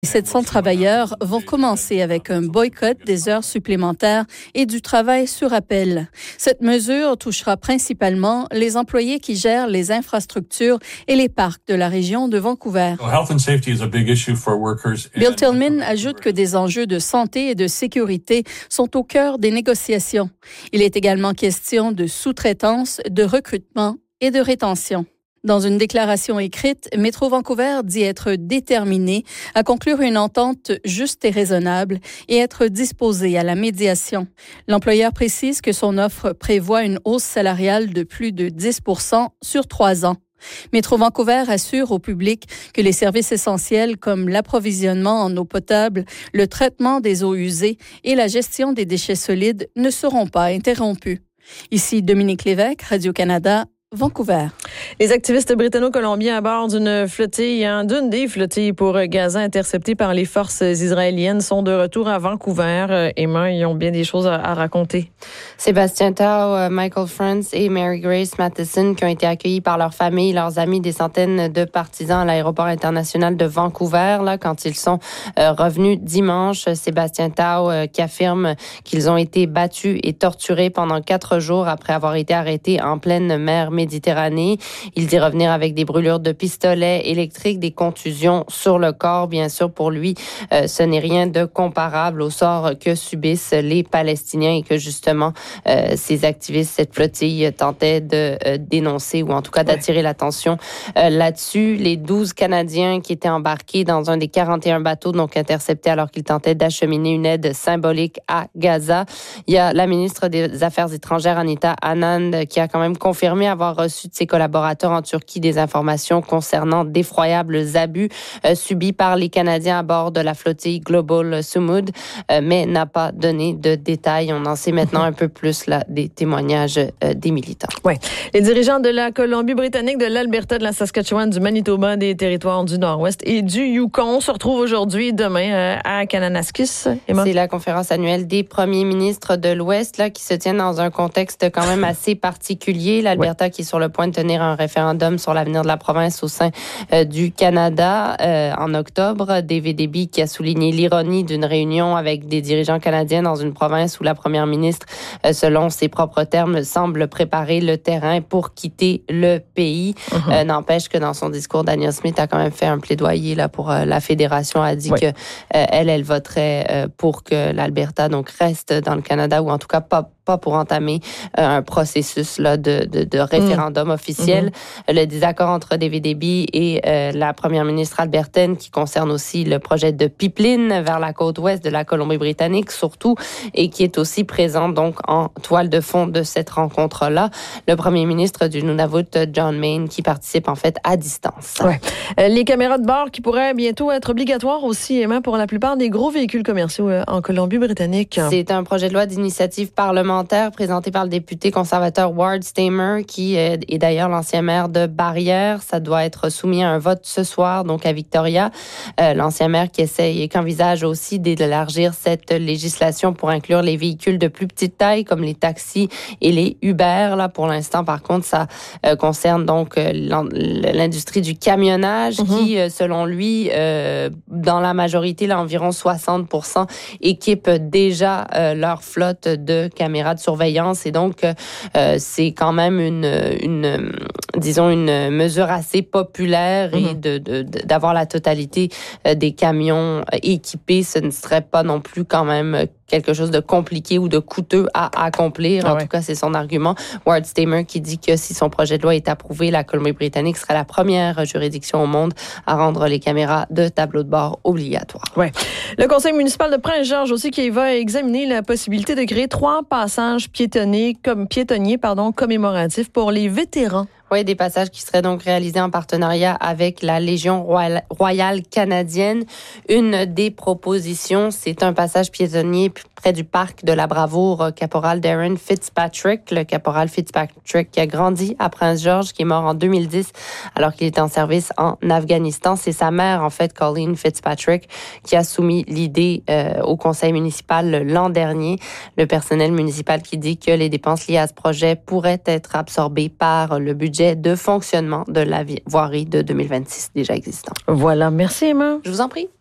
700 travailleurs vont commencer avec un boycott des heures supplémentaires et du travail sur appel. Cette mesure touchera principalement les employés qui gèrent les infrastructures et les parcs de la région de Vancouver. Bill Tillman ajoute que des enjeux de santé et de sécurité sont au cœur des négociations. Il est également question de sous-traitance, de recrutement et de rétention. Dans une déclaration écrite, Métro Vancouver dit être déterminé à conclure une entente juste et raisonnable et être disposé à la médiation. L'employeur précise que son offre prévoit une hausse salariale de plus de 10% sur 3 ans. Métro Vancouver assure au public que les services essentiels comme l'approvisionnement en eau potable, le traitement des eaux usées et la gestion des déchets solides ne seront pas interrompus. Ici Dominique Lévesque, Radio-Canada, Vancouver. Les activistes britanno-colombiens à bord d'une des flottilles pour Gaza interceptées par les forces israéliennes sont de retour à Vancouver. Emma, ils ont bien des choses à raconter. Sébastien Tao, Michael France et Mary Grace Matheson qui ont été accueillis par leurs familles, leurs amis, des centaines de partisans à l'aéroport international de Vancouver, là, quand ils sont revenus dimanche. Sébastien Tao qui affirme qu'ils ont été battus et torturés pendant 4 jours après avoir été arrêtés en pleine mer Méditerranée. Il dit revenir avec des brûlures de pistolets électriques, des contusions sur le corps. Bien sûr, pour lui, ce n'est rien de comparable au sort que subissent les Palestiniens et que justement, ces activistes, cette flottille tentaient de dénoncer ou en tout cas d'attirer l'attention là-dessus. Les 12 Canadiens qui étaient embarqués dans un des 41 bateaux donc interceptés alors qu'ils tentaient d'acheminer une aide symbolique à Gaza. Il y a la ministre des Affaires étrangères, Anita Anand, qui a quand même confirmé avoir reçu de ses collaborateurs en Turquie des informations concernant d'effroyables abus subis par les Canadiens à bord de la flottille Global Sumud, mais n'a pas donné de détails. On en sait maintenant un peu plus là, des témoignages des militants. Ouais. Les dirigeants de la Colombie-Britannique, de l'Alberta, de la Saskatchewan, du Manitoba, des territoires du Nord-Ouest et du Yukon se retrouvent aujourd'hui et demain à Kananaskis. C'est la conférence annuelle des premiers ministres de l'Ouest là, qui se tient dans un contexte quand même assez particulier. L'Alberta qui est sur le point de tenir un référendum sur l'avenir de la province au sein du Canada en octobre. David Eby qui a souligné l'ironie d'une réunion avec des dirigeants canadiens dans une province où la première ministre, selon ses propres termes, semble préparer le terrain pour quitter le pays. N'empêche que dans son discours, Danielle Smith a quand même fait un plaidoyer là, pour la fédération, a dit que elle voterait pour que l'Alberta donc reste dans le Canada ou en tout cas pas pour entamer un processus là, de référendum officiel. Le désaccord entre David Eby et la première ministre albertaine qui concerne aussi le projet de pipeline vers la côte ouest de la Colombie-Britannique surtout et qui est aussi présent donc en toile de fond de cette rencontre-là. Le premier ministre du Nunavut, John Mayne, qui participe en fait à distance. Les caméras de bord qui pourraient bientôt être obligatoires aussi, Emma, pour la plupart des gros véhicules commerciaux en Colombie-Britannique. C'est un projet de loi d'initiative parlementaire présenté par le député conservateur Ward Stamer, qui est d'ailleurs l'ancien maire de Barrière. Ça doit être soumis à un vote ce soir, donc à Victoria. L'ancien maire qui essaye et qui envisage aussi d'élargir cette législation pour inclure les véhicules de plus petite taille, comme les taxis et les Uber. Là, pour l'instant, par contre, ça concerne donc l'industrie du camionnage qui, selon lui, dans la majorité, là, environ 60%, équipent déjà leur flotte de caméras de surveillance et donc c'est quand même une mesure assez populaire et d'avoir la totalité des camions équipés, ce ne serait pas non plus quand même quelque chose de compliqué ou de coûteux à accomplir. En tout cas, c'est son argument. Ward Stamer qui dit que si son projet de loi est approuvé, la Colombie-Britannique serait la première juridiction au monde à rendre les caméras de tableau de bord obligatoires. Le conseil municipal de Prince-Georges aussi qui va examiner la possibilité de créer 3 passages piétonniers commémoratifs pour les vétérans. Oui, des passages qui seraient donc réalisés en partenariat avec la Légion royale canadienne. Une des propositions, c'est un passage piétonnier près du parc de la bravoure caporal Darren Fitzpatrick. Le caporal Fitzpatrick qui a grandi à Prince-Georges, qui est mort en 2010 alors qu'il était en service en Afghanistan. C'est sa mère, en fait, Colleen Fitzpatrick, qui a soumis l'idée au conseil municipal l'an dernier. Le personnel municipal qui dit que les dépenses liées à ce projet pourraient être absorbées par le budget de fonctionnement de la voirie de 2026 déjà existant. Voilà, merci Emma. Je vous en prie.